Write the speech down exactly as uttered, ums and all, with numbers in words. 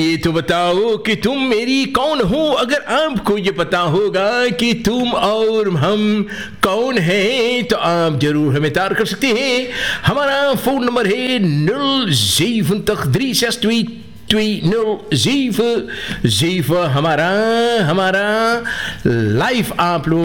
ये तो बताओ कि तुम मेरी कौन हो। अगर आपको ये पता होगा कि तुम और हम कौन हैं तो आप जरूर हमें तार कर सकते हैं। हमारा फोन नंबर है nul zeventig drieënzestig twee nul zeven zeven। हमारा हमारा लाइव आप लोग